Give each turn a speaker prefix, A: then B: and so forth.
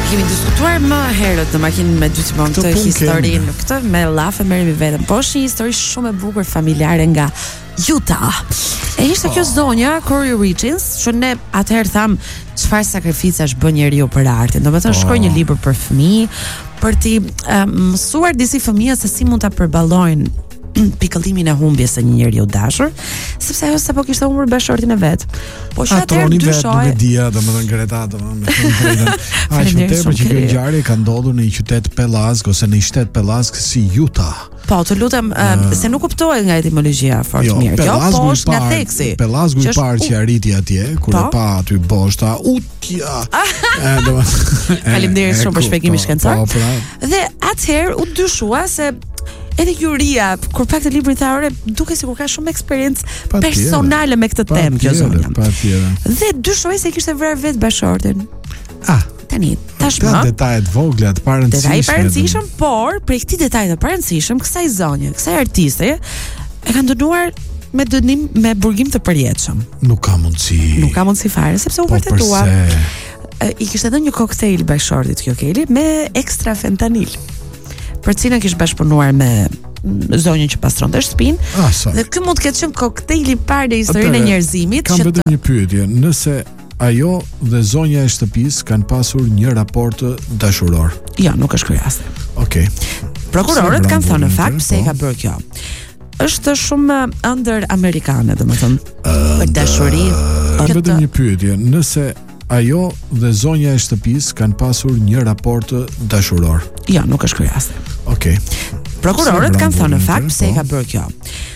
A: Kemi diskutuar më herët në makinë me dy timon këtë historinë, këtë me llafe merremi vetëm. Po është një histori shumë e bukur familjare nga Utah. E ishte kjo zonja Corey Richins, që ne atëherë tham çfarë sakrificash bën njeriu për artin. Domethënë shkroi një libër për fëmijë, për t'i mësuar disi fëmijë se si mund ta përballojnë pikëllimin e humbjes së një njeriu dashur, sepse ajo sapo kishte humbur bashortin e vet. Po që atëherë dyshoi,
B: domethënë Greta, domethënë ai qyteti që kjo ngjarje ka ndodhur në një qytet Pelazg ose në një shtet Pelazg si Utah.
A: Po, të lutem, se nuk kuptohet nga etimologjia fort mirë. Kjo po është nga theksi.
B: Pelazgu i parë që arriti atje, kur e pa aty boshta, utja.
A: Faleminderit shumë për shpjegimin shkencor. Dhe atëherë u dyshua se edhe Juria, kur pak të librin tha, ore, duke sikur ka shumë eksperiencë personale me këtë temë kjo zonja. Dhe dyshoi se kishte vrarë vetë bashortin. Tani, tashmë.
B: Ka detajet vogla të parëndësishme.
A: Detaj parëndësishëm, por për këtij detaj të parëndësishëm, kësaj zonje, kësaj artiste, e kanë dënuar me dënim me burgim të përjetshëm.
B: Nuk ka mundësi
A: fare, sepse u vërtetua. I kishte dhënë një koktejl bashortit kjo Keli me ekstra fentanil, për cilën kishte bashkëpunuar me zonjën që pastronte shtëpinë. Dhe ky mund të ketë qenë koktejli i parë në historinë e njerëzimit.
B: Kam vetëm një pyetje, nëse ajo dhe zonja e shtëpisë kanë pasur një raport dashuror.
A: Jo, nuk është ky rasti.
B: Okej.
A: Prokurorët kanë thënë në fakt se e ka bërë kjo. Është shumë ëndër amerikane, domethënë, për dashuri.
B: Kam vetëm një pyetje, nëse ajo dhe zonja e shtëpisë kanë pasur një raport dashuror.
A: Jo, nuk është ky rasti.
B: Okej.
A: Prokurorët kanë thënë në fakt se e ka bërë kjo.